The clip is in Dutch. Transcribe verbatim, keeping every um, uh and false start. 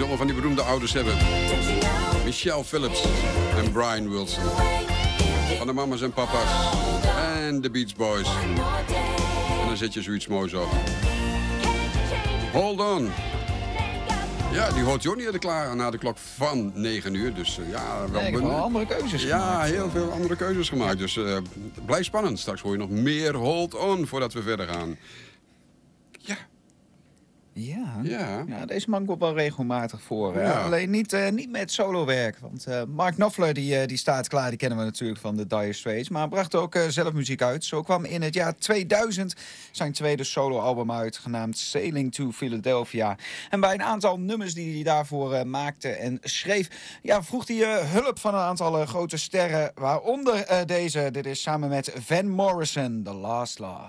zullen van die beroemde ouders hebben. Michelle Phillips en Brian Wilson. Van de mama's en papa's. En de Beach Boys. En dan zet je zoiets moois op. Hold on. Ja, die hoort je ook niet de klaar na de klok van negen uur. Dus uh, ja, wel... Nee, ik heb wel andere keuzes ja, gemaakt. Ja, heel veel andere keuzes gemaakt. Dus uh, blijf spannend. Straks hoor je nog meer Hold On voordat we verder gaan. Ja. Ja, Ja. ja, deze man komt wel regelmatig voor. Hè? Ja. Alleen niet, uh, niet met solowerk. Want uh, Mark Knopfler die, uh, die staat klaar. Die kennen we natuurlijk van de Dire Straits. Maar hij bracht ook uh, zelf muziek uit. Zo kwam in het jaar tweeduizend zijn tweede soloalbum uit. Genaamd Sailing to Philadelphia. En bij een aantal nummers die hij daarvoor uh, maakte en schreef... Ja, vroeg hij uh, hulp van een aantal uh, grote sterren. Waaronder uh, deze. Dit is samen met Van Morrison, The Last Laugh.